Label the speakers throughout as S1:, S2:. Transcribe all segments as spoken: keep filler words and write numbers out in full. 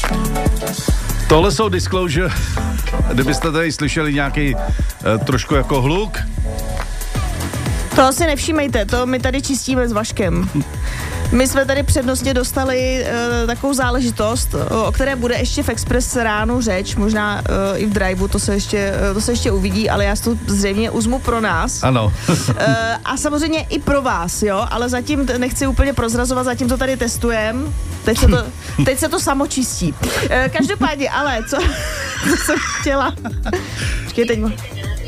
S1: Tohle jsou Disclosure. Kdybyste tady slyšeli nějaký uh, trošku jako hluk.
S2: To si nevšímejte, to my tady čistíme s Vaškem. My jsme tady přednostně dostali uh, takovou záležitost, o které bude ještě v Express ráno řeč, možná uh, i v driveu, to se ještě, uh, to se ještě uvidí, ale já si to zřejmě uzmu pro nás.
S1: Ano.
S2: uh, a samozřejmě i pro vás, jo, ale zatím t- nechci úplně prozrazovat, zatím to tady testujem. Teď se to, teď se to samo čistí. Uh, každopádně, ale co, co jsem chtěla? Počkej, teď mu...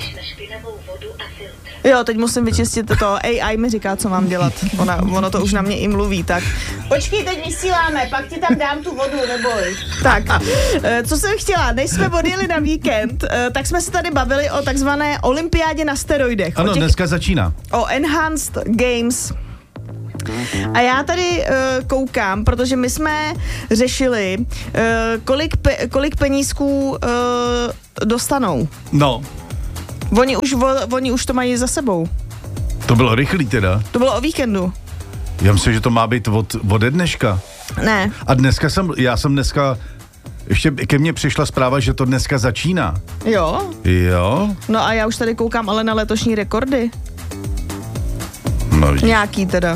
S2: Jo, teď musím vyčistit to. A I mi říká, co mám dělat. Ona, ono to už na mě i mluví, tak. Počkej, teď vysíláme, pak ti tam dám tu vodu, neboj. Tak, co jsem chtěla, než jsme odjeli na víkend, tak jsme se tady bavili o takzvané olympiádě na steroidech.
S1: Ano, těch, dneska začíná.
S2: O Enhanced Games. A já tady uh, koukám, protože my jsme řešili, uh, kolik, pe- kolik penízků uh, dostanou.
S1: No.
S2: Oni už, vo, oni už to mají za sebou.
S1: To bylo rychlý teda.
S2: To bylo o víkendu.
S1: Já myslím, že to má být od, ode dneška.
S2: Ne.
S1: A dneska jsem, já jsem dneska, ještě ke mně přišla zpráva, že to dneska začíná.
S2: Jo?
S1: Jo?
S2: No a já už tady koukám ale na letošní rekordy.
S1: No vidíš.
S2: Nějaký teda.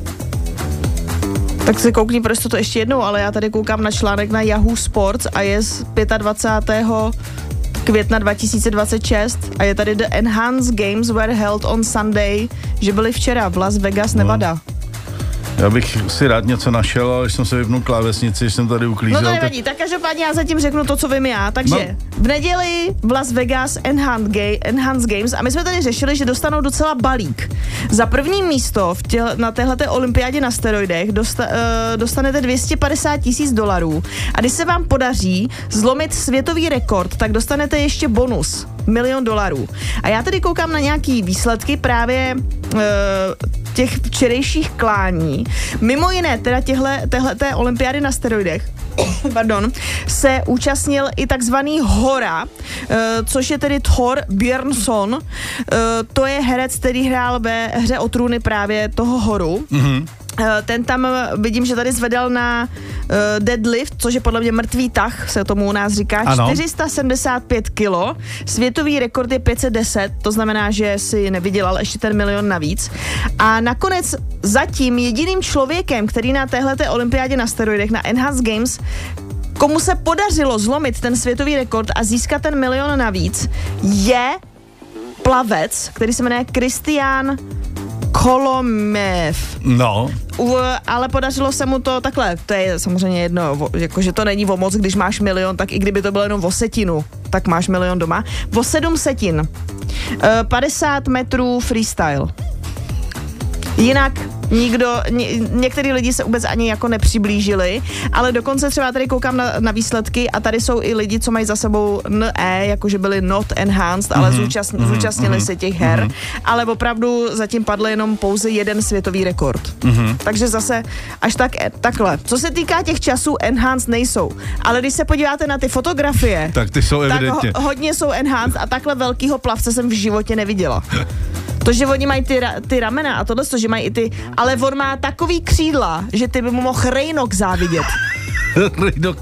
S2: Tak se koukni prostě to ještě jednou, ale já tady koukám na článek na Yahoo Sports a je z dvacátého pátého května dva tisíce dvacet šest a je tady The Enhanced Games were held on Sunday, že byly včera v Las Vegas, Nevada.
S1: No. Já bych si rád něco našel, ale když jsem se vypnul klávesnici, když jsem tady uklízel.
S2: No to nevadí, tak každopádně já zatím řeknu to, co vím já. Takže no. V neděli v Las Vegas Enhanced, Ga- Enhanced Games a my jsme tady řešili, že dostanou docela balík. Za první místo v těle, na téhleté olympiádě na steroidech dosta, uh, dostanete dvě stě padesát tisíc dolarů a když se vám podaří zlomit světový rekord, tak dostanete ještě bonus. Milion dolarů. A já tady koukám na nějaký výsledky právě uh, těch včerejších klání. Mimo jiné, teda těhle, téhleté olympiády na steroidech pardon, se účastnil i takzvaný Hora, uh, což je tedy Thor Björnsson. Uh, to je herec, který hrál ve Hře o trůny právě toho Horu. Mm-hmm. Ten tam, vidím, že tady zvedal na uh, deadlift, což je podle mě mrtvý tah, se tomu u nás říká, ano. čtyři sta sedmdesát pět kilo. Světový rekord je pět set deset, to znamená, že si nevydělal ještě ten milion navíc. A nakonec zatím jediným člověkem, který na téhleté olympiádě na steroidech, na Enhanced Games, komu se podařilo zlomit ten světový rekord a získat ten milion navíc, je plavec, který se jmenuje Kristián Kolomev.
S1: No.
S2: U, ale podařilo se mu to takhle, to je samozřejmě jedno, jakože to není o moc, když máš milion, tak i kdyby to bylo jenom o setinu, tak máš milion doma. O sedm setin. E, padesát metrů freestyle. Jinak nikdo, ně, některý lidi se vůbec ani jako nepřiblížili, ale dokonce třeba tady koukám na, na výsledky a tady jsou i lidi, co mají za sebou N E, jakože byli not enhanced, ale mm-hmm. zúčastn, mm-hmm. zúčastnili mm-hmm. se těch her, mm-hmm. ale opravdu zatím padl jenom pouze jeden světový rekord. Mm-hmm. Takže zase až tak, takhle. Co se týká těch časů, enhanced nejsou, ale když se podíváte na ty fotografie,
S1: tak ty jsou evidentně.
S2: Tak ho, hodně jsou enhanced a takhle velkýho plavce jsem v životě neviděla. To, že oni mají ty, ra, ty ramena a tohle, že mají i ty, ale on má takový křídla, že ty by mu mohl Rejnok závidět.
S1: Rejnok.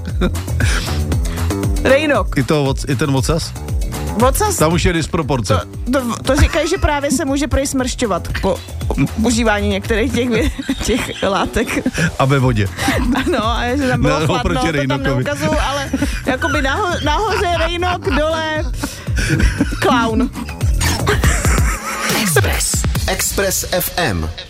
S2: Rejnok.
S1: I, to, I ten ocas?
S2: Ocas?
S1: Tam už je disproporce.
S2: To, to, to říkají, že právě se může prej smršťovat po užívání některých těch, těch látek.
S1: A ve vodě.
S2: Ano, a že tam bylo
S1: no,
S2: chladno, to tam neukazují, ale jakoby naho, nahoře Rejnok, dole Clown.
S3: Express. Express F M.